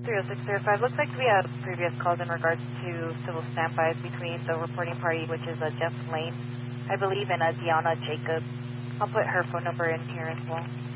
30605. Looks like we had previous calls in regards to civil standbys between the reporting party, which is Jeff Lane, I believe, and Deanna Jacobs. I'll put her phone number in here as well.